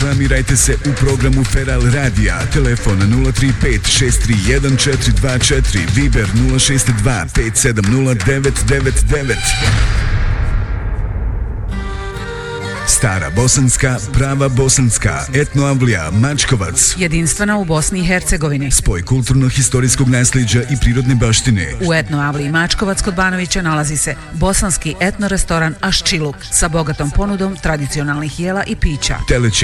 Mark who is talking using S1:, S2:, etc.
S1: reklamirajte se u programu Feral Radija. Telefon 035 631 424, Viber 062 570 999. Stara Bosanska, prava bosanska, Etno Avlija, Mačkovac.
S2: Jedinstvena u Bosni i Hercegovini.
S1: Spoj kulturno-historijskog nasljeđa i prirodne baštine.
S2: U Etno Avliji Mačkovac kod Banovića nalazi se bosanski etno restoran Aščiluk sa bogatom ponudom tradicionalnih jela i pića.